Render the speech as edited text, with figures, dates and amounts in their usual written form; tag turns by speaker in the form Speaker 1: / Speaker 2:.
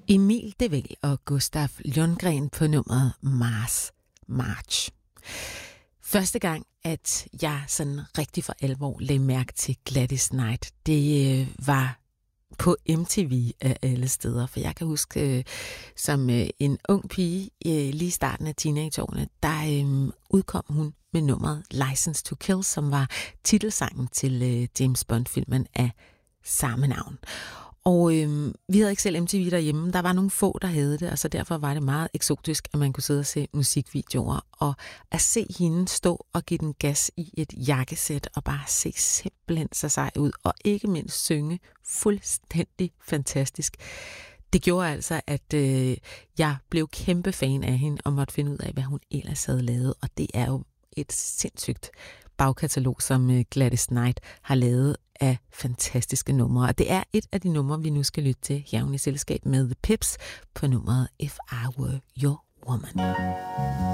Speaker 1: Emil De Væl og Gustav Lundgren på nummeret Mars March. Første gang, at jeg sådan rigtig for alvor lagde mærke til Gladys Knight, det var på MTV af alle steder. For jeg kan huske, som en ung pige lige i starten af teenageårene, der udkom hun med nummeret License to Kill, som var titelsangen til James Bond-filmen af samme navn. Og vi havde ikke selv MTV derhjemme. Der var nogle få, der havde det, og så derfor var det meget eksotisk, at man kunne sidde og se musikvideoer. Og at se hende stå og give den gas i et jakkesæt og bare se simpelthen så sej ud, og ikke mindst synge fuldstændig fantastisk. Det gjorde altså, at jeg blev kæmpe fan af hende og måtte finde ud af, hvad hun ellers havde lavet. Og det er jo et sindssygt bagkatalog, som Gladys Knight har lavet af fantastiske numre. Og det er et af de numre, vi nu skal lytte til her i selskab med The Pips på nummeret If I Were Your Woman.